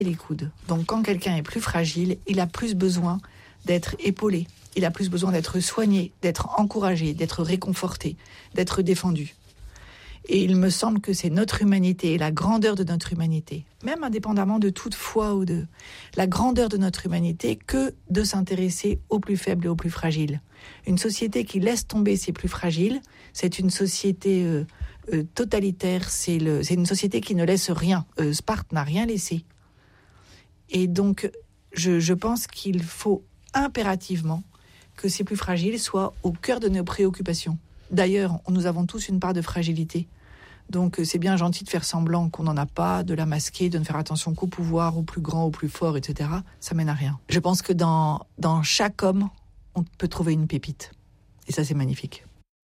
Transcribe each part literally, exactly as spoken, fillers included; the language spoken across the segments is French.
les coudes. Donc quand quelqu'un est plus fragile, il a plus besoin d'être épaulé, il a plus besoin d'être soigné, d'être encouragé, d'être réconforté, d'être défendu. Et il me semble que c'est notre humanité et la grandeur de notre humanité, même indépendamment de toute foi ou de la grandeur de notre humanité, que de s'intéresser aux plus faibles et aux plus fragiles. Une société qui laisse tomber ses plus fragiles, c'est une société euh, euh, totalitaire, c'est, le, c'est une société qui ne laisse rien. Euh, Sparte n'a rien laissé. Et donc, je, je pense qu'il faut impérativement que ces plus fragiles soient au cœur de nos préoccupations. D'ailleurs, nous avons tous une part de fragilité. Donc c'est bien gentil de faire semblant qu'on n'en a pas, de la masquer, de ne faire attention qu'au pouvoir, au plus grand, au plus fort, et cetera. Ça mène à rien. Je pense que dans, dans chaque homme, on peut trouver une pépite. Et ça, c'est magnifique.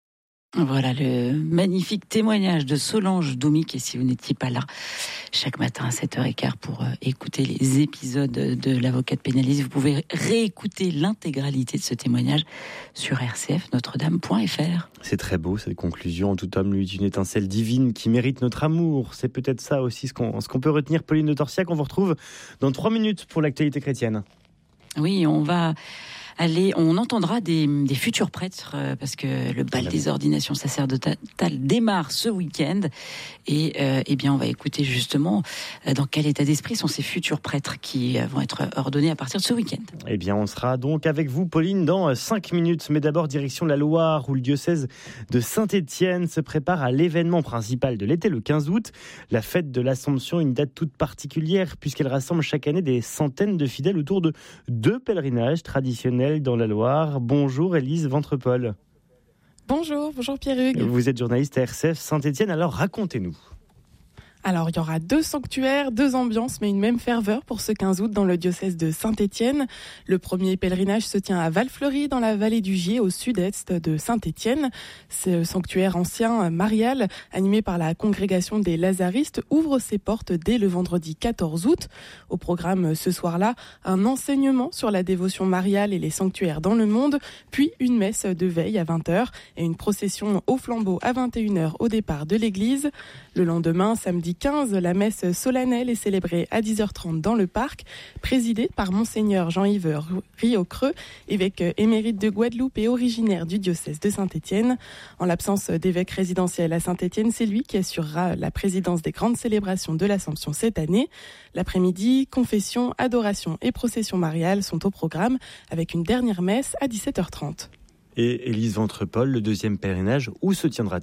Voilà le magnifique témoignage de Solange Doumic. Et si vous n'étiez pas là chaque matin à sept heures quinze pour euh, écouter les épisodes de l'avocate pénaliste, vous pouvez réécouter l'intégralité de ce témoignage sur r c f notre dame point f r. C'est très beau cette conclusion. Tout homme lui est une étincelle divine qui mérite notre amour. C'est peut-être ça aussi ce qu'on, ce qu'on peut retenir. Pauline de Torsiac, on vous retrouve dans trois minutes pour l'actualité chrétienne. Oui, on va... Allez, on entendra des, des futurs prêtres euh, parce que le bal des ordinations sacerdotales démarre ce week-end et euh, eh bien on va écouter justement euh, dans quel état d'esprit sont ces futurs prêtres qui euh, vont être ordonnés à partir de ce week-end. Eh bien on sera donc avec vous Pauline dans cinq minutes, mais d'abord direction la Loire où le diocèse de Saint-Étienne se prépare à l'événement principal de l'été le quinze août, la fête de l'Assomption, une date toute particulière puisqu'elle rassemble chaque année des centaines de fidèles autour de deux pèlerinages traditionnels dans la Loire. Bonjour Élise Ventrepol. Bonjour, bonjour Pierre-Hugues. Vous êtes journaliste à R C F Saint-Étienne, alors racontez-nous. Alors, il y aura deux sanctuaires, deux ambiances, mais une même ferveur pour ce quinze août dans le diocèse de Saint-Étienne. Le premier pèlerinage se tient à Val-Fleury, dans la vallée du Gier, au sud-est de Saint-Étienne. Ce sanctuaire ancien, marial, animé par la congrégation des Lazaristes, ouvre ses portes dès le vendredi quatorze août. Au programme ce soir-là, un enseignement sur la dévotion mariale et les sanctuaires dans le monde, puis une messe de veille à vingt heures et une procession au flambeau à vingt et une heures au départ de l'église. Le lendemain, samedi quinze, la messe solennelle est célébrée à dix heures trente dans le parc, présidée par Monseigneur Jean-Yves Riocreux, évêque émérite de Guadeloupe et originaire du diocèse de Saint-Étienne. En l'absence d'évêque résidentiel à Saint-Étienne, c'est lui qui assurera la présidence des grandes célébrations de l'Assomption cette année. L'après-midi, confession, adoration et procession mariale sont au programme, avec une dernière messe à dix-sept heures trente. Et Élise Ventrepol, le deuxième pèlerinage, où se tiendra-t-il ?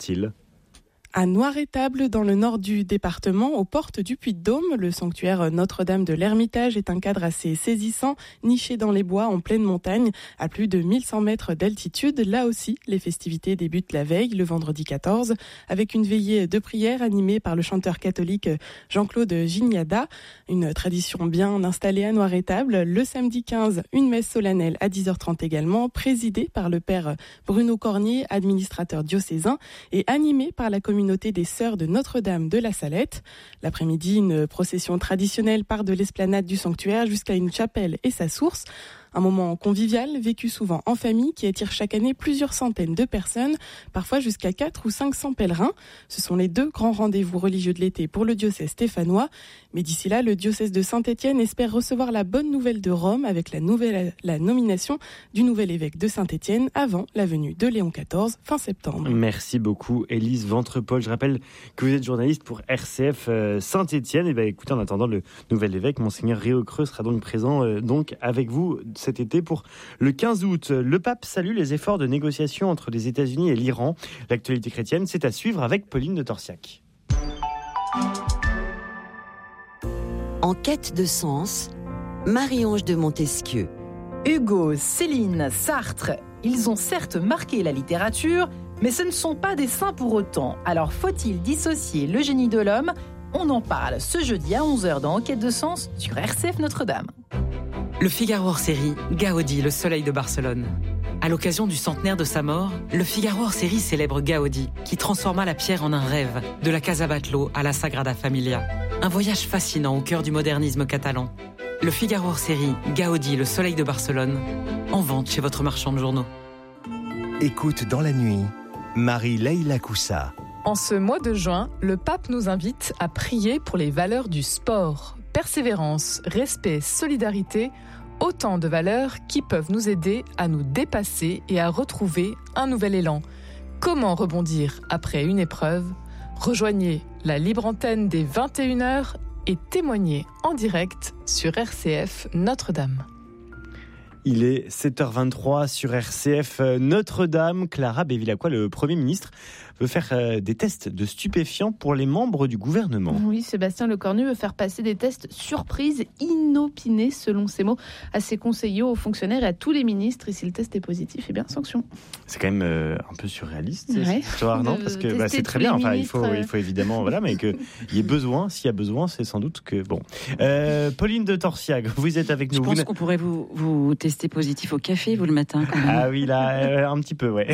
À Noirétable, dans le nord du département, aux portes du Puy-de-Dôme, le sanctuaire Notre-Dame de l'Ermitage est un cadre assez saisissant, niché dans les bois en pleine montagne, à plus de mille cent mètres d'altitude. Là aussi, les festivités débutent la veille, le vendredi quatorze, avec une veillée de prière animée par le chanteur catholique Jean-Claude Gignada. Une tradition bien installée à Noirétable. Le samedi quinze, une messe solennelle à dix heures trente également, présidée par le père Bruno Cornier, administrateur diocésain, et animée par la communauté des Sœurs de Notre-Dame de la Salette. L'après-midi, une procession traditionnelle part de l'esplanade du sanctuaire jusqu'à une chapelle et sa source. Un moment convivial, vécu souvent en famille, qui attire chaque année plusieurs centaines de personnes, parfois jusqu'à quatre ou cinq cents pèlerins. Ce sont les deux grands rendez-vous religieux de l'été pour le diocèse stéphanois. Mais d'ici là, le diocèse de Saint-Étienne espère recevoir la bonne nouvelle de Rome avec la, nouvelle, la nomination du nouvel évêque de Saint-Étienne avant la venue de Léon quatorze fin septembre. Merci beaucoup Élise Ventrepol. Je rappelle que vous êtes journaliste pour R C F euh, Saint-Étienne. Et bien écoutez, en attendant, le nouvel évêque, Monseigneur Riocreux, sera donc présent euh, donc avec vous cet été pour le quinze août. Le pape salue les efforts de négociation entre les États-Unis et l'Iran. L'actualité chrétienne, c'est à suivre avec Pauline de Torsiac. En quête de sens, Marie-Ange de Montesquieu. Hugo, Céline, Sartre, ils ont certes marqué la littérature, mais ce ne sont pas des saints pour autant. Alors faut-il dissocier le génie de l'homme ? On en parle ce jeudi à onze heures dans En quête de sens sur R C F Notre-Dame. Le Figaro hors série, Gaudi, le soleil de Barcelone. À l'occasion du centenaire de sa mort, le Figaro hors série célèbre Gaudi, qui transforma la pierre en un rêve, de la Casa Batlló à la Sagrada Familia. Un voyage fascinant au cœur du modernisme catalan. Le Figaro hors série, Gaudi, le soleil de Barcelone, en vente chez votre marchand de journaux. Écoute dans la nuit, Marie-Leila Coussa. En ce mois de juin, le pape nous invite à prier pour les valeurs du sport. persévérance, respect, solidarité, autant de valeurs qui peuvent nous aider à nous dépasser et à retrouver un nouvel élan. Comment rebondir après une épreuve ? Rejoignez la libre antenne des vingt et une heures et témoignez en direct sur R C F Notre-Dame. Il est sept heures vingt-trois sur R C F Notre-Dame. Clara Bévilacqua, le Premier ministre, veut faire euh, des tests de stupéfiants pour les membres du gouvernement. Oui, Sébastien Lecornu veut faire passer des tests surprises, inopinés, selon ses mots, à ses conseillers, aux fonctionnaires et à tous les ministres. Et si le test est positif, eh bien, sanction. C'est quand même euh, un peu surréaliste, ouais. cette histoire, non ? Parce que bah, c'est très bien. Enfin, il faut, euh... il faut évidemment, voilà, mais qu'il y ait besoin. S'il y a besoin, c'est sans doute que bon. Euh, Pauline de Torsiac, vous êtes avec nous. Je pense vous... qu'on pourrait vous, vous tester positif au café, vous, le matin. Quand même. Ah oui, là, euh, un petit peu, ouais.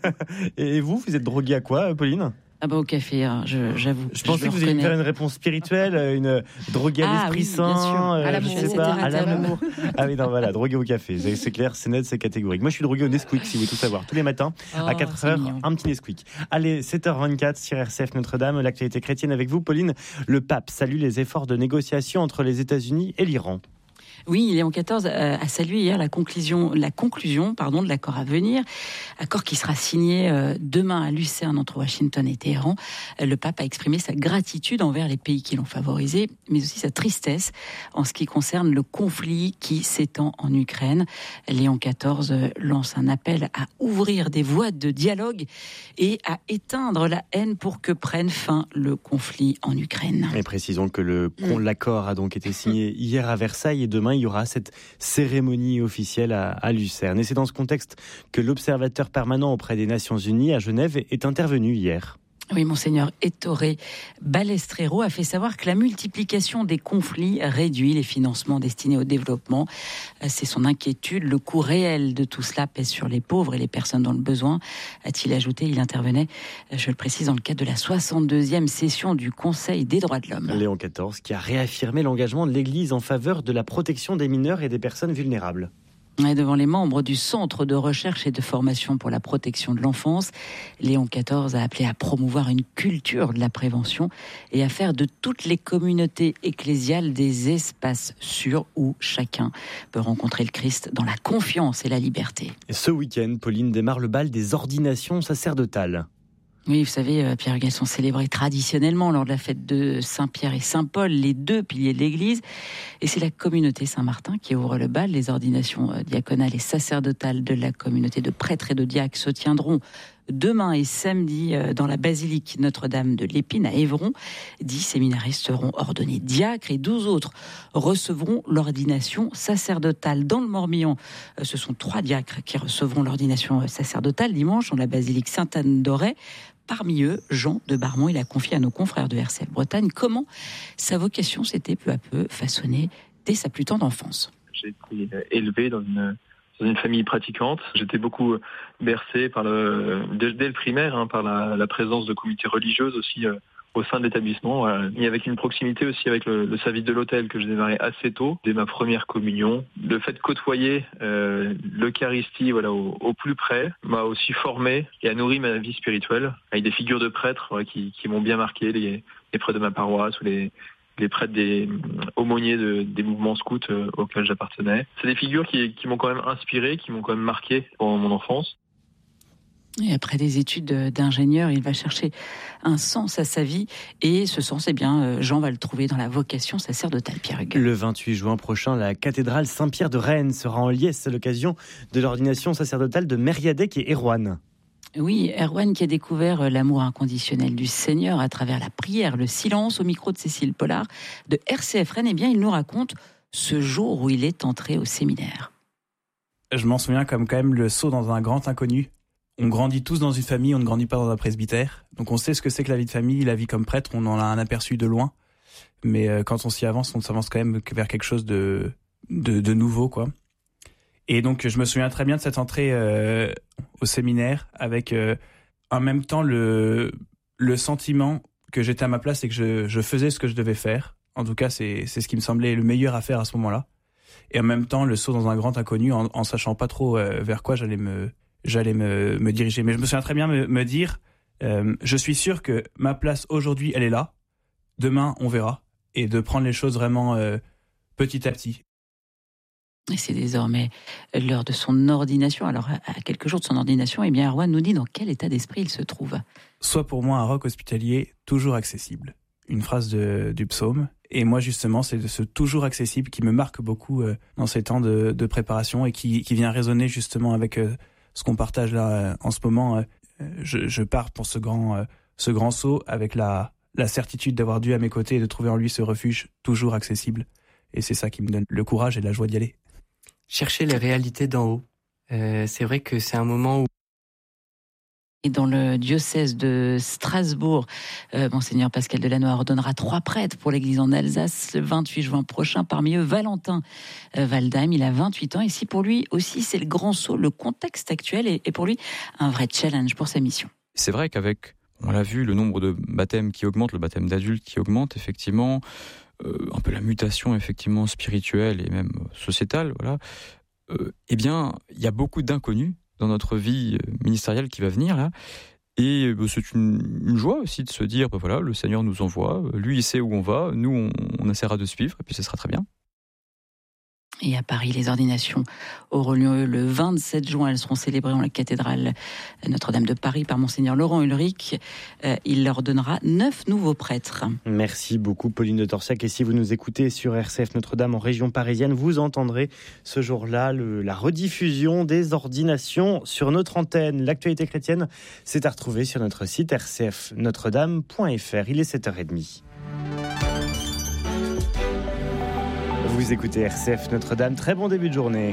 Et vous, vous êtes droguée à quoi, Pauline ? Ah bah au café, hein, je, j'avoue. Je pensais je que vous alliez me faire une réponse spirituelle, une droguée à ah, l'Esprit oui, Saint, euh, à l'amour, je sais pas, à l'amour. Ah oui, non, voilà, droguée au café, c'est, c'est clair, c'est net, c'est catégorique. Moi, je suis drogué au Nesquik, si vous voulez tout savoir, tous les matins, oh, à quatre heures, un petit Nesquik. Allez, sept heures vingt-quatre sur R C F Notre-Dame, l'actualité chrétienne avec vous, Pauline. Le pape salue les efforts de négociation entre les États-Unis et l'Iran. Oui, Léon quatorze a salué hier la conclusion, la conclusion pardon, de l'accord à venir, accord qui sera signé demain à Lucerne entre Washington et Téhéran. Le pape a exprimé sa gratitude envers les pays qui l'ont favorisé, mais aussi sa tristesse en ce qui concerne le conflit qui s'étend en Ukraine. Léon quatorze lance un appel à ouvrir des voies de dialogue et à éteindre la haine pour que prenne fin le conflit en Ukraine. Et précisons que le, l'accord a donc été signé hier à Versailles et demain il y aura cette cérémonie officielle à, à Lucerne. Et c'est dans ce contexte que l'observateur permanent auprès des Nations Unies à Genève est intervenu hier. Oui, Monseigneur Ettore Balestrero a fait savoir que la multiplication des conflits réduit les financements destinés au développement. C'est son inquiétude. Le coût réel de tout cela pèse sur les pauvres et les personnes dans le besoin, a-t-il ajouté. Il intervenait, je le précise, dans le cadre de la soixante-deuxième session du Conseil des droits de l'homme. Léon quatorze qui a réaffirmé l'engagement de l'Église en faveur de la protection des mineurs et des personnes vulnérables. Et devant les membres du Centre de recherche et de formation pour la protection de l'enfance, Léon quatorze a appelé à promouvoir une culture de la prévention et à faire de toutes les communautés ecclésiales des espaces sûrs où chacun peut rencontrer le Christ dans la confiance et la liberté. Et ce week-end, Pauline, démarre le bal des ordinations sacerdotales. Oui, vous savez, Pierre Hugues, sont célébrés traditionnellement lors de la fête de Saint-Pierre et Saint-Paul, les deux piliers de l'Église. Et c'est la communauté Saint-Martin qui ouvre le bal. Les ordinations diaconales et sacerdotales de la communauté de prêtres et de diacres se tiendront demain et samedi dans la basilique Notre-Dame de l'Épine à Évron. Dix séminaristes seront ordonnés diacres et douze autres recevront l'ordination sacerdotale. Dans le Morbihan, ce sont trois diacres qui recevront l'ordination sacerdotale dimanche dans la basilique Sainte-Anne-d'Auray. Parmi eux, Jean de Barmont, il a confié à nos confrères de R C F Bretagne comment sa vocation s'était peu à peu façonnée dès sa plus tendre enfance. J'ai été élevé dans une... dans une famille pratiquante. J'étais beaucoup bercé par le, dès, dès le primaire hein, par la, la présence de comités religieuses aussi euh, au sein de l'établissement. Euh, et avec une proximité aussi avec le, le service de l'hôtel que j'ai démarré assez tôt, dès ma première communion. Le fait de côtoyer euh, l'Eucharistie voilà, au, au plus près m'a aussi formé et a nourri ma vie spirituelle avec des figures de prêtres voilà, qui, qui m'ont bien marqué, les, les prêtres de ma paroisse ou les les prêtres des aumôniers de, des mouvements scouts euh, auxquels j'appartenais. C'est des figures qui, qui m'ont quand même inspiré, qui m'ont quand même marqué pendant mon enfance. Et après des études d'ingénieur, il va chercher un sens à sa vie. Et ce sens, eh bien, Jean va le trouver dans la vocation sacerdotale, Pierre Hugues. Le vingt-huit juin prochain, la cathédrale Saint-Pierre de Rennes sera en liesse à l'occasion de l'ordination sacerdotale de Mériadec et Erwan. Oui, Erwan qui a découvert l'amour inconditionnel du Seigneur à travers la prière, le silence, au micro de Cécile Pollard de R C F Rennes. Eh bien, il nous raconte ce jour où il est entré au séminaire. Je m'en souviens comme quand même le saut dans un grand inconnu. On grandit tous dans une famille, on ne grandit pas dans un presbytère. Donc on sait ce que c'est que la vie de famille, la vie comme prêtre, on en a un aperçu de loin. Mais quand on s'y avance, on s'avance quand même vers quelque chose de, de, de nouveau, quoi. Et donc, je me souviens très bien de cette entrée euh, au séminaire avec euh, en même temps le, le sentiment que j'étais à ma place et que je, je faisais ce que je devais faire. En tout cas, c'est, c'est ce qui me semblait le meilleur à faire à ce moment-là. Et en même temps, le saut dans un grand inconnu en, en sachant pas trop euh, vers quoi j'allais me, j'allais me, me diriger. Mais je me souviens très bien me, me dire, euh, je suis sûr que ma place aujourd'hui, elle est là. Demain, on verra. et de prendre les choses vraiment euh, petit à petit. Et c'est désormais l'heure de son ordination. Alors, à quelques jours de son ordination, eh bien, Erwan nous dit dans quel état d'esprit il se trouve. Sois pour moi un roc hospitalier toujours accessible. Une phrase de, du psaume. Et moi, justement, c'est de ce toujours accessible qui me marque beaucoup euh, dans ces temps de, de préparation et qui, qui vient résonner justement avec euh, ce qu'on partage là euh, en ce moment. Euh, je, je pars pour ce grand, euh, ce grand saut avec la, la certitude d'avoir Dieu à mes côtés et de trouver en lui ce refuge toujours accessible. Et c'est ça qui me donne le courage et la joie d'y aller. Chercher les réalités d'en haut. Euh, c'est vrai que c'est un moment où... Et dans le diocèse de Strasbourg, euh, Monseigneur Pascal Delannoy ordonnera trois prêtres pour l'église en Alsace le vingt-huit juin prochain. Parmi eux, Valentin euh, Waldheim, il a vingt-huit ans. Ici, pour lui aussi, c'est le grand saut. Le contexte actuel est, est pour lui un vrai challenge pour sa mission. C'est vrai qu'avec, on l'a vu, le nombre de baptêmes qui augmente, le baptême d'adultes qui augmente, effectivement, euh, un peu la mutation effectivement spirituelle et même sociétale, voilà. Euh, eh bien, il y a beaucoup d'inconnus dans notre vie ministérielle qui va venir là, et bah, c'est une, une joie aussi de se dire, bah, voilà, le Seigneur nous envoie, lui il sait où on va, nous on, on essaiera de suivre, et puis ce sera très bien. Et à Paris, les ordinations auront lieu le vingt-sept juin. Elles seront célébrées en la cathédrale Notre-Dame de Paris par Monseigneur Laurent Ulrich. Euh, il leur donnera neuf nouveaux prêtres. Merci beaucoup, Pauline de Torsiac. Et si vous nous écoutez sur R C F Notre-Dame en région parisienne, vous entendrez ce jour-là le, la rediffusion des ordinations sur notre antenne. L'actualité chrétienne, c'est à retrouver sur notre site r c f notre dame point f r. Il est sept heures trente. Vous écoutez R C F Notre-Dame, très bon début de journée.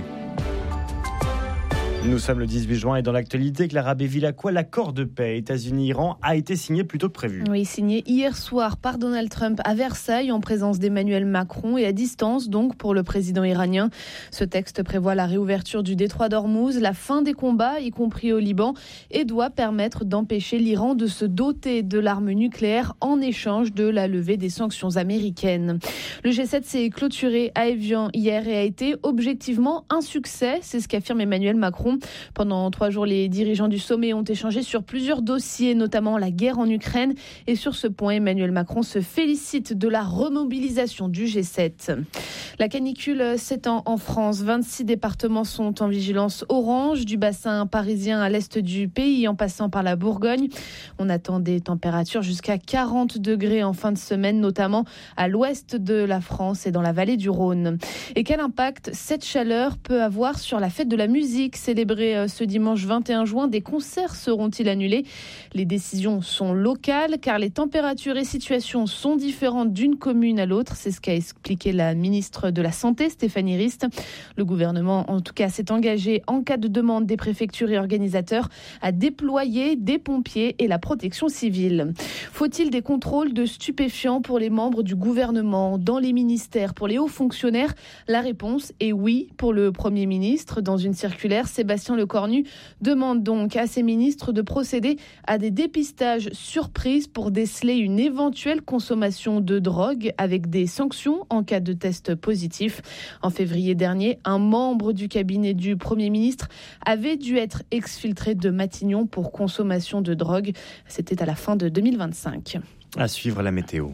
Nous sommes le dix-huit juin et dans l'actualité, Clara Béville-Lacroix, l'accord de paix États-Unis-Iran a été signé plus tôt que prévu. Oui, signé hier soir par Donald Trump à Versailles en présence d'Emmanuel Macron et à distance donc pour le président iranien. Ce texte prévoit la réouverture du détroit d'Ormuz, la fin des combats, y compris au Liban, et doit permettre d'empêcher l'Iran de se doter de l'arme nucléaire en échange de la levée des sanctions américaines. Le G sept s'est clôturé à Évian hier et a été objectivement un succès, c'est ce qu'affirme Emmanuel Macron. Pendant trois jours, les dirigeants du sommet ont échangé sur plusieurs dossiers, notamment la guerre en Ukraine. Et sur ce point, Emmanuel Macron se félicite de la remobilisation du G sept. La canicule s'étend en France. vingt-six départements sont en vigilance orange, du bassin parisien à l'est du pays, en passant par la Bourgogne. On attend des températures jusqu'à quarante degrés en fin de semaine, notamment à l'ouest de la France et dans la vallée du Rhône. Et quel impact cette chaleur peut avoir sur la fête de la musique célébrée ce dimanche vingt et un juin, des concerts seront-ils annulés? Les décisions sont locales car les températures et situations sont différentes d'une commune à l'autre. C'est ce qu'a expliqué la ministre de la Santé, Stéphanie Rist. Le gouvernement, en tout cas, s'est engagé en cas de demande des préfectures et organisateurs à déployer des pompiers et la protection civile. Faut-il des contrôles de stupéfiants pour les membres du gouvernement, dans les ministères, pour les hauts fonctionnaires? La réponse est oui pour le Premier ministre. Dans une circulaire, Sébastien Lecornu demande donc à ses ministres de procéder à des dépistages surprises pour déceler une éventuelle consommation de drogue avec des sanctions en cas de test positif. En février dernier, un membre du cabinet du Premier ministre avait dû être exfiltré de Matignon pour consommation de drogue. C'était à la fin de deux mille vingt-cinq. À suivre la météo.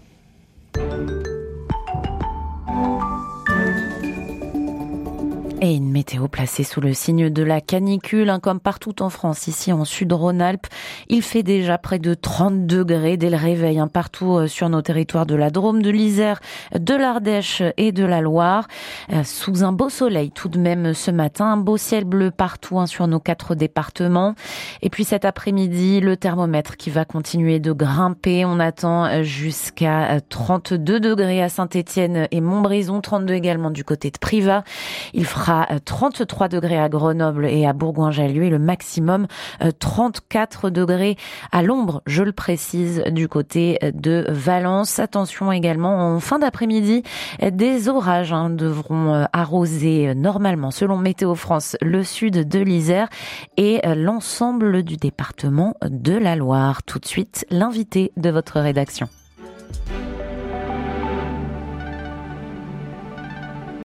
Et une météo placée sous le signe de la canicule, hein, comme partout en France, ici en Sud-Rhône-Alpes. Il fait déjà près de trente degrés dès le réveil, hein, partout sur nos territoires de la Drôme, de l'Isère, de l'Ardèche et de la Loire. Euh, sous un beau soleil tout de même ce matin, un beau ciel bleu partout, hein, sur nos quatre départements. Et puis cet après-midi, le thermomètre qui va continuer de grimper. On attend jusqu'à trente-deux degrés à Saint-Étienne et Montbrison, trente-deux également du côté de Privas. Il fera trente-trois degrés à Grenoble et à Bourgoin-Jallieu et le maximum trente-quatre degrés à l'ombre, je le précise, du côté de Valence. Attention également, en fin d'après-midi, des orages hein, devront arroser normalement, selon Météo France, le sud de l'Isère et l'ensemble du département de la Loire. Tout de suite, l'invité de votre rédaction.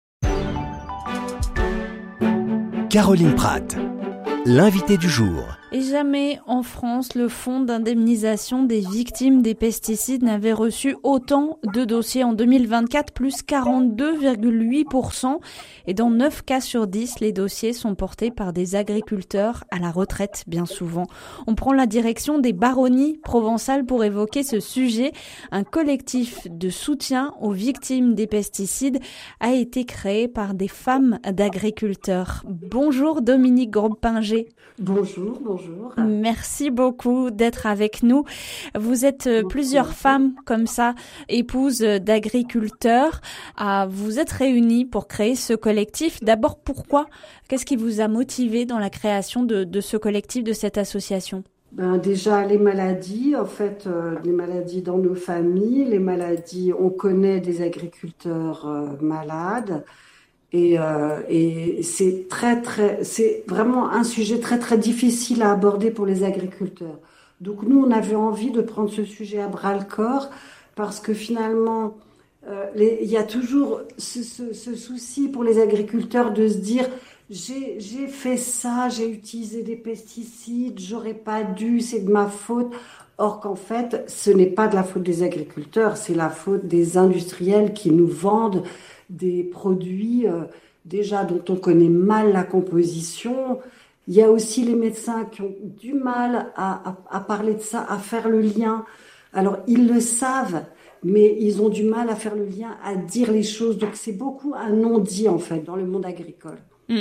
Caroline Pratt, l'invité du jour. Et jamais en France, le fonds d'indemnisation des victimes des pesticides n'avait reçu autant de dossiers en deux mille vingt-quatre, plus quarante-deux virgule huit pour cent. Et dans neuf cas sur dix, les dossiers sont portés par des agriculteurs à la retraite, bien souvent. On prend la direction des baronnies provençales pour évoquer ce sujet. Un collectif de soutien aux victimes des pesticides a été créé par des femmes d'agriculteurs. Bonjour Dominique Grospinger. Bonjour, bonjour. Merci beaucoup d'être avec nous. Vous êtes bonjour. Plusieurs femmes comme ça, épouses d'agriculteurs. Ah, vous êtes réunies pour créer ce collectif. D'abord, pourquoi ? Qu'est-ce qui vous a motivé dans la création de, de ce collectif, de cette association ? Ben déjà les maladies, en fait, euh, les maladies dans nos familles, les maladies, on connaît des agriculteurs euh, malades. Et, euh, et c'est très, très, c'est vraiment un sujet très, très difficile à aborder pour les agriculteurs. Donc nous, on avait envie de prendre ce sujet à bras-le-corps parce que finalement, euh, les, il y a toujours ce, ce, ce souci pour les agriculteurs de se dire j'ai, j'ai fait ça, j'ai utilisé des pesticides, j'aurais pas dû, c'est de ma faute. Or qu'en fait, ce n'est pas de la faute des agriculteurs, c'est la faute des industriels qui nous vendent des produits euh, déjà dont on connaît mal la composition. Il y a aussi les médecins qui ont du mal à, à, à parler de ça, à faire le lien. Alors, ils le savent, mais ils ont du mal à faire le lien, à dire les choses. Donc, c'est beaucoup un non-dit, en fait, dans le monde agricole.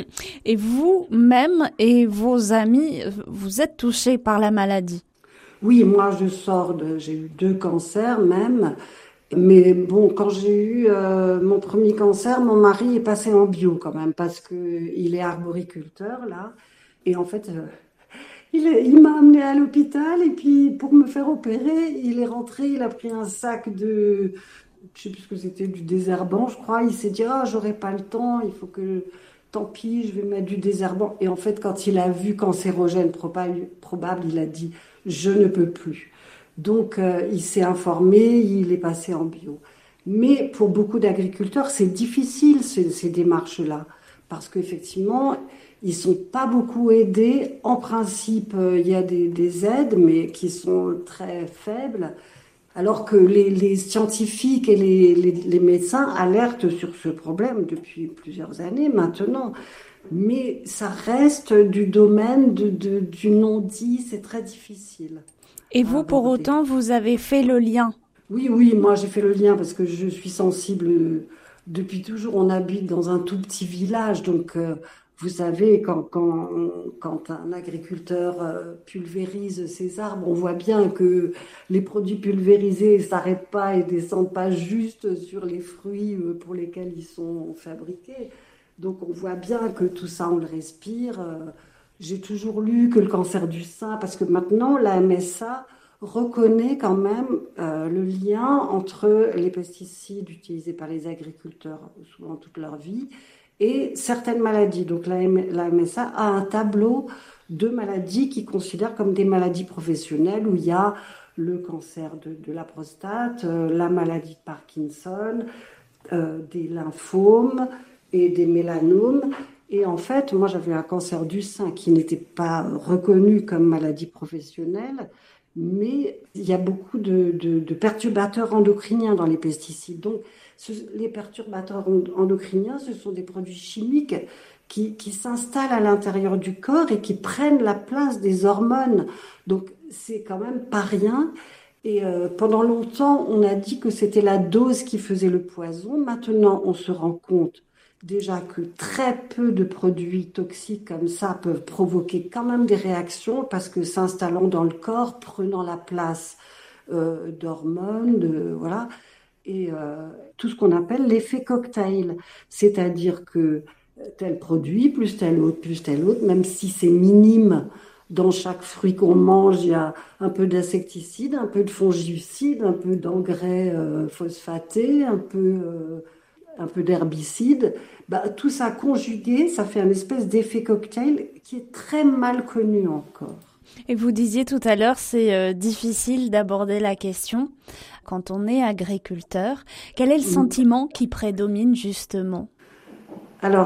Et vous-même et vos amis, vous êtes touchés par la maladie ? Oui, moi, je sors de... J'ai eu deux cancers, même. Mais bon, quand j'ai eu euh, mon premier cancer, mon mari est passé en bio quand même, parce que il est arboriculteur, là. Et en fait, euh, il, est, il m'a amené à l'hôpital, et puis pour me faire opérer, il est rentré, il a pris un sac de, je sais plus ce que c'était, du désherbant, je crois. Il s'est dit, ah, j'aurai pas le temps, il faut que, tant pis, je vais mettre du désherbant. Et en fait, quand il a vu cancérogène probable, probable il a dit, je ne peux plus. Donc, euh, il s'est informé, il est passé en bio. Mais pour beaucoup d'agriculteurs, c'est difficile, ces, ces démarches-là, parce qu'effectivement, ils ne sont pas beaucoup aidés. En principe, euh, il y a des, des aides, mais qui sont très faibles, alors que les, les scientifiques et les, les, les médecins alertent sur ce problème depuis plusieurs années maintenant. Mais ça reste du domaine de, de, du non-dit, c'est très difficile. Et vous, pour autant, vous avez fait le lien ? Oui, oui, moi j'ai fait le lien parce que je suis sensible depuis toujours. On habite dans un tout petit village, donc euh, vous savez, quand, quand, quand un agriculteur euh, pulvérise ses arbres, on voit bien que les produits pulvérisés ne s'arrêtent pas et ne descendent pas juste sur les fruits pour lesquels ils sont fabriqués. Donc on voit bien que tout ça, on le respire. Euh, J'ai toujours lu que le cancer du sein, parce que maintenant, la M S A reconnaît quand même euh, le lien entre les pesticides utilisés par les agriculteurs, souvent toute leur vie, et certaines maladies. Donc la, M- la M S A a un tableau de maladies qu'il considère comme des maladies professionnelles, où il y a le cancer de, de la prostate, euh, la maladie de Parkinson, euh, des lymphomes et des mélanomes. Et en fait, moi, j'avais un cancer du sein qui n'était pas reconnu comme maladie professionnelle, mais il y a beaucoup de, de, de perturbateurs endocriniens dans les pesticides. Donc, ce, les perturbateurs endocriniens, ce sont des produits chimiques qui, qui s'installent à l'intérieur du corps et qui prennent la place des hormones. Donc, c'est quand même pas rien. Et euh, pendant longtemps, on a dit que c'était la dose qui faisait le poison. Maintenant, on se rend compte déjà que très peu de produits toxiques comme ça peuvent provoquer quand même des réactions parce que s'installant dans le corps, prenant la place euh, d'hormones, de, voilà, et euh, tout ce qu'on appelle l'effet cocktail. C'est-à-dire que tel produit, plus tel autre, plus tel autre, même si c'est minime, dans chaque fruit qu'on mange, il y a un peu d'insecticide, un peu de fongicide, un peu d'engrais euh, phosphatés, un peu... Euh, un peu d'herbicide, bah, tout ça conjugué, ça fait un espèce d'effet cocktail qui est très mal connu encore. Et vous disiez tout à l'heure, c'est euh, difficile d'aborder la question quand on est agriculteur. Quel est le sentiment qui prédomine justement ? Alors,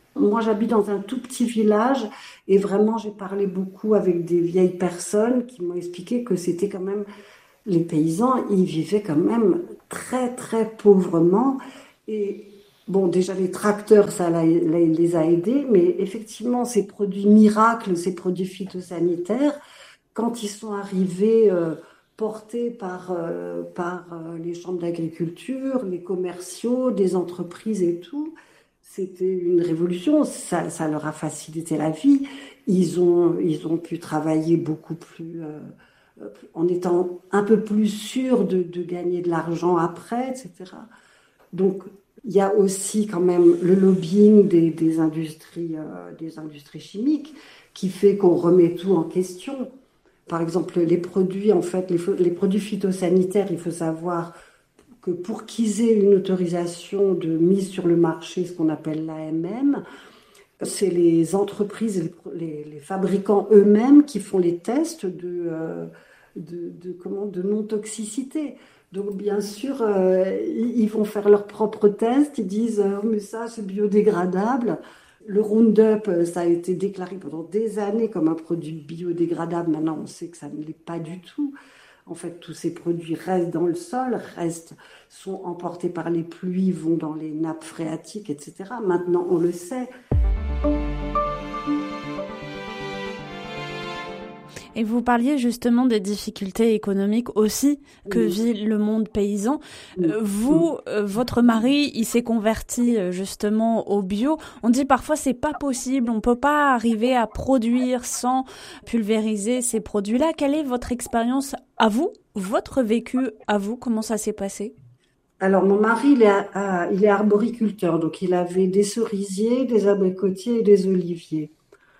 Moi, j'habite dans un tout petit village et vraiment, j'ai parlé beaucoup avec des vieilles personnes qui m'ont expliqué que c'était quand même, les paysans, ils vivaient quand même très, très pauvrement. Et bon, déjà, les tracteurs, ça les a aidés, mais effectivement, ces produits miracles, ces produits phytosanitaires, quand ils sont arrivés euh, portés par, euh, par euh, les chambres d'agriculture, les commerciaux, des entreprises et tout, c'était une révolution, ça, ça leur a facilité la vie. Ils ont, ils ont pu travailler beaucoup plus, euh, en étant un peu plus sûrs de, de gagner de l'argent après, et cetera. Donc, il y a aussi quand même le lobbying des, des, industries, euh, des industries chimiques qui fait qu'on remet tout en question. Par exemple, les produits, en fait, les, les produits phytosanitaires, il faut savoir que pour qu'ils aient une autorisation de mise sur le marché, ce qu'on appelle l'A M M, c'est les entreprises, les, les, les fabricants eux-mêmes qui font les tests de, euh, de, de, comment, de non-toxicité. Donc bien sûr, euh, ils vont faire leurs propres tests, ils disent euh, « mais ça c'est biodégradable ». Le Roundup, ça a été déclaré pendant des années comme un produit biodégradable. Maintenant, on sait que ça ne l'est pas du tout. En fait, tous ces produits restent dans le sol, restent, sont emportés par les pluies, vont dans les nappes phréatiques, et cetera. Maintenant, on le sait. Et vous parliez justement des difficultés économiques aussi que oui. vit le monde paysan. Oui. Vous, oui. votre mari, il s'est converti justement au bio. On dit parfois c'est pas possible, on peut pas arriver à produire sans pulvériser ces produits-là. Quelle est votre expérience à vous, votre vécu à vous? Comment ça s'est passé? Alors mon mari, il est, à, il est arboriculteur, donc il avait des cerisiers, des abricotiers et des oliviers.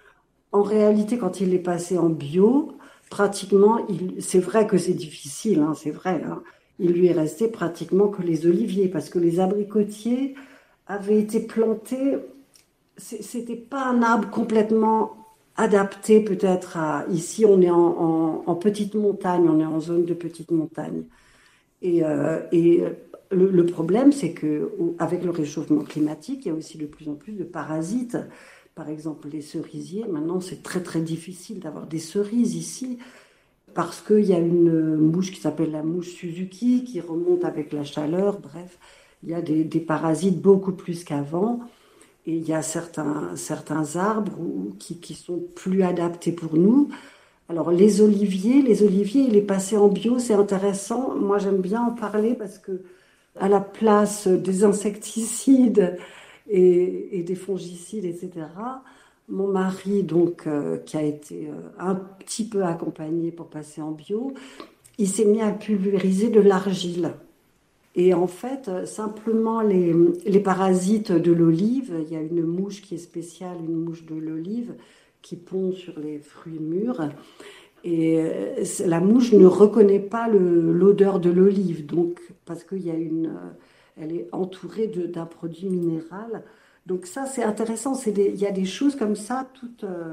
En réalité, quand il est passé en bio, pratiquement, il, c'est vrai que c'est difficile, hein, c'est vrai. Hein, il lui est resté pratiquement que les oliviers, parce que les abricotiers avaient été plantés. C'était pas un arbre complètement adapté, peut-être à. Ici, on est en, en, en petite montagne, on est en zone de petite montagne, et, euh, et le, le problème, c'est que avec le réchauffement climatique, il y a aussi de plus en plus de parasites. Par exemple, les cerisiers, maintenant c'est très très difficile d'avoir des cerises ici parce qu'il y a une mouche qui s'appelle la mouche Suzuki qui remonte avec la chaleur. Bref, il y a des, des parasites beaucoup plus qu'avant et il y a certains, certains arbres qui, qui sont plus adaptés pour nous. Alors les oliviers, les oliviers, il est passé en bio, c'est intéressant. Moi j'aime bien en parler parce que à la place des insecticides Et, et des fongicides, et cetera. Mon mari, donc, euh, qui a été euh, un petit peu accompagné pour passer en bio, il s'est mis à pulvériser de l'argile. Et en fait, euh, simplement les, les parasites de l'olive, il y a une mouche qui est spéciale, une mouche de l'olive, qui pond sur les fruits mûrs. Et euh, la mouche ne reconnaît pas le, l'odeur de l'olive, donc, parce qu'il y a une... Euh, elle est entourée de, d'un produit minéral. Donc ça, c'est intéressant. C'est des, il y a des choses comme ça, toutes... Euh...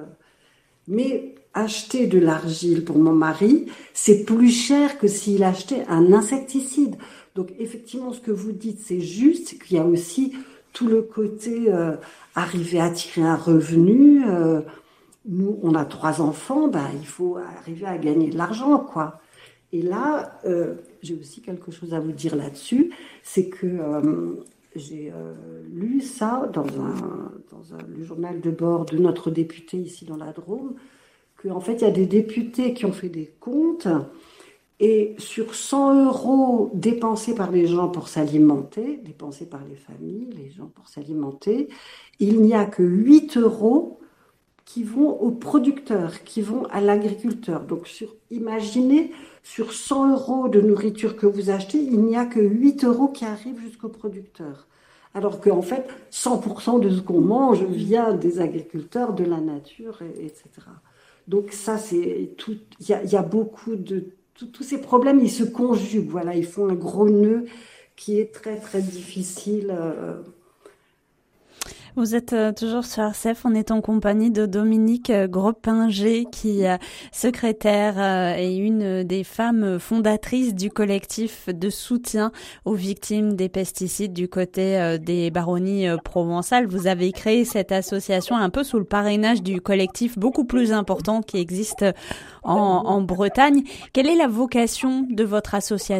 Mais acheter de l'argile pour mon mari, c'est plus cher que s'il achetait un insecticide. Donc effectivement, ce que vous dites, c'est juste, c'est qu'il y a aussi tout le côté euh, arriver à tirer un revenu. Euh, nous, on a trois enfants, ben, il faut arriver à gagner de l'argent, quoi. Et là, euh, j'ai aussi quelque chose à vous dire là-dessus, c'est que euh, j'ai euh, lu ça dans, un, dans un, le journal de bord de notre député ici dans la Drôme, qu'en fait, il y a des députés qui ont fait des comptes et sur cent euros dépensés par les gens pour s'alimenter, dépensés par les familles, les gens pour s'alimenter, il n'y a que huit euros qui vont aux producteurs, qui vont à l'agriculteur. Donc, sur, imaginez, sur cent euros de nourriture que vous achetez, il n'y a que huit euros qui arrivent jusqu'au producteur. Alors qu'en fait, cent pour cent de ce qu'on mange vient des agriculteurs, de la nature, et, etc. Donc ça, c'est tout. Il y a, y a beaucoup de... Tous ces problèmes, ils se conjuguent. Voilà, ils font un gros nœud qui est très, très difficile... Euh, Vous êtes euh, toujours sur R C F, on est en compagnie de Dominique euh, Gropinger, qui est euh, secrétaire euh, et une des femmes fondatrices du collectif de soutien aux victimes des pesticides du côté euh, des baronnies euh, provençales. Vous avez créé cette association un peu sous le parrainage du collectif beaucoup plus important qui existe en, en Bretagne. Quelle est la vocation de votre association ?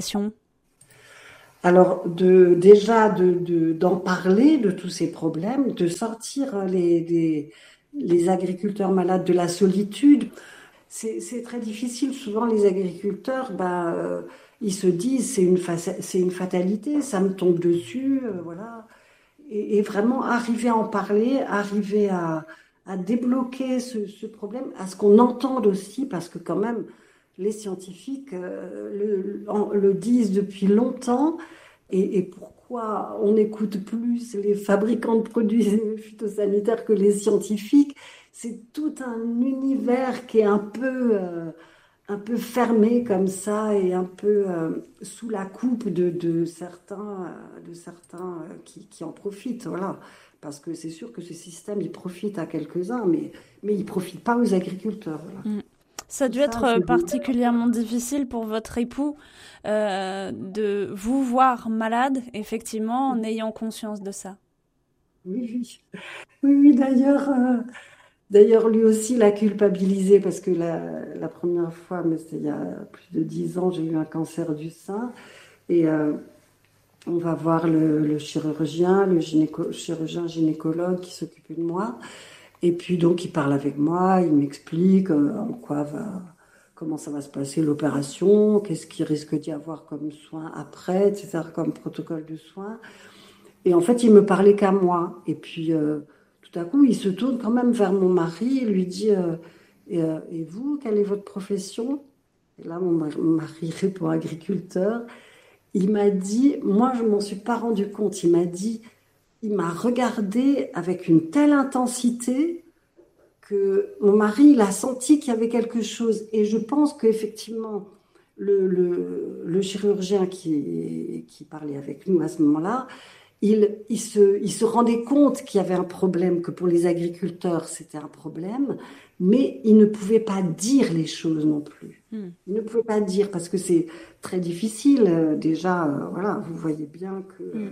Alors, de, déjà, de, de, d'en parler de tous ces problèmes, de sortir les, les, les agriculteurs malades de la solitude. C'est, c'est très difficile. Souvent, les agriculteurs, bah, euh, ils se disent c'est une, fa- c'est une fatalité, ça me tombe dessus, euh, voilà. Et, et vraiment, arriver à en parler, arriver à, à débloquer ce, ce problème, à ce qu'on entende aussi, parce que quand même, les scientifiques euh, le, en, le disent depuis longtemps. Et, et pourquoi on écoute plus les fabricants de produits phytosanitaires que les scientifiques? C'est tout un univers qui est un peu, euh, un peu fermé comme ça et un peu euh, sous la coupe de, de certains, de certains euh, qui, qui en profitent. Voilà. Parce que c'est sûr que ce système, il profite à quelques-uns, mais, mais il ne profite pas aux agriculteurs. Voilà. Mmh. Ça a dû être ça, particulièrement difficile pour votre époux euh, de vous voir malade, effectivement, en ayant conscience de ça. Oui, oui. Oui, oui d'ailleurs, euh, d'ailleurs, lui aussi l'a culpabilisé parce que la, la première fois, mais c'était il y a plus de dix ans, j'ai eu un cancer du sein. Et euh, on va voir le, le chirurgien, le gynéco, chirurgien gynécologue qui s'occupait de moi. Et puis donc il parle avec moi, il m'explique euh, en quoi va, comment ça va se passer l'opération, qu'est-ce qu'il risque d'y avoir comme soins après, et cetera, comme protocole de soins. Et en fait, il me parlait qu'à moi. Et puis euh, tout à coup, il se tourne quand même vers mon mari et lui dit euh, et, euh, et vous, quelle est votre profession? Et là, mon mari répond agriculteur. Il m'a dit, moi je m'en suis pas rendu compte, il m'a dit, il m'a regardé avec une telle intensité que mon mari, il a senti qu'il y avait quelque chose. Et je pense qu'effectivement, le, le, le chirurgien qui, qui parlait avec nous à ce moment-là, il, il, se, il se rendait compte qu'il y avait un problème, que pour les agriculteurs, c'était un problème, mais il ne pouvait pas dire les choses non plus. Mm. Il ne pouvait pas dire, parce que c'est très difficile. Déjà, euh, voilà, vous voyez bien que... Mm.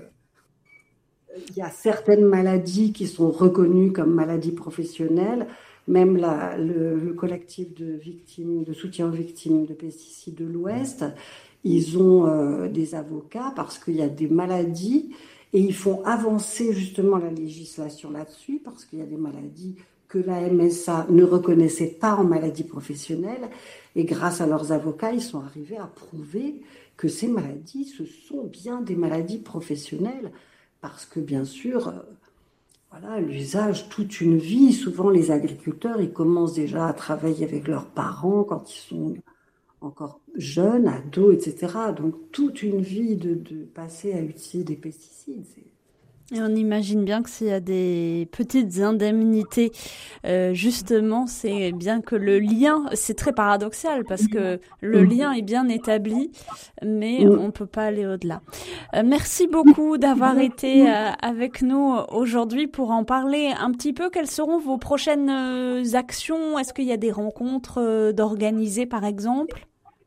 Il y a certaines maladies qui sont reconnues comme maladies professionnelles. Même la, le, le collectif de victimes, de soutien aux victimes de pesticides de l'Ouest, ils ont euh, des avocats parce qu'il y a des maladies et ils font avancer justement la législation là-dessus parce qu'il y a des maladies que la M S A ne reconnaissait pas en maladies professionnelles et grâce à leurs avocats, ils sont arrivés à prouver que ces maladies, ce sont bien des maladies professionnelles. Parce que, bien sûr, euh, voilà, l'usage toute une vie, souvent les agriculteurs, ils commencent déjà à travailler avec leurs parents quand ils sont encore jeunes, ados, et cetera. Donc, toute une vie de, de passer à utiliser des pesticides, c'est... Et on imagine bien que s'il y a des petites indemnités, euh, justement, c'est bien que le lien, c'est très paradoxal parce que le lien est bien établi, mais on ne peut pas aller au-delà. Euh, merci beaucoup d'avoir été euh, avec nous aujourd'hui pour en parler un petit peu. Quelles seront vos prochaines actions? Est-ce qu'il y a des rencontres euh, d'organiser, par exemple?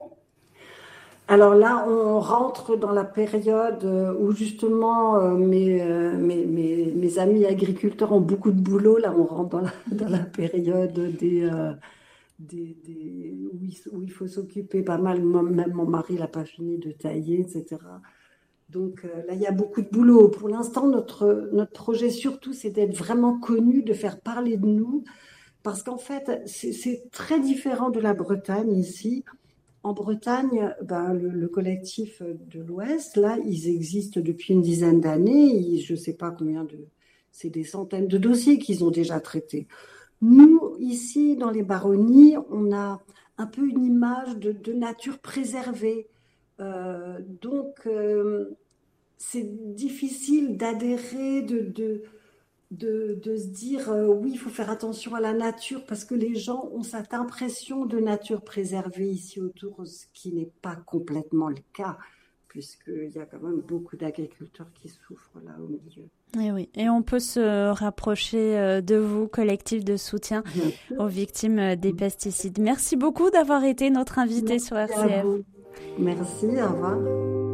Alors là, on rentre dans la période où justement euh, mes, euh, mes, mes, mes amis agriculteurs ont beaucoup de boulot. Là, on rentre dans la, dans la période des, euh, des, des, où, il, où il faut s'occuper pas mal. Même mon mari n'a pas fini de tailler, et cetera. Donc euh, là, il y a beaucoup de boulot. Pour l'instant, notre, notre projet surtout, c'est d'être vraiment connu, de faire parler de nous. Parce qu'en fait, c'est, c'est très différent de la Bretagne ici. En Bretagne, ben, le, le collectif de l'Ouest, là, ils existent depuis une dizaine d'années. Ils, je ne sais pas combien de... C'est des centaines de dossiers qu'ils ont déjà traités. Nous, ici, dans les baronnies, on a un peu une image de, de nature préservée. Euh, donc, euh, c'est difficile d'adhérer, de... de De, de se dire euh, oui, il faut faire attention à la nature parce que les gens ont cette impression de nature préservée ici autour, ce qui n'est pas complètement le cas, puisqu'il y a quand même beaucoup d'agriculteurs qui souffrent là au milieu. Et oui, et on peut se rapprocher de vous, collectif de soutien aux victimes des pesticides. Merci beaucoup d'avoir été notre invité sur R C F. Merci, au revoir.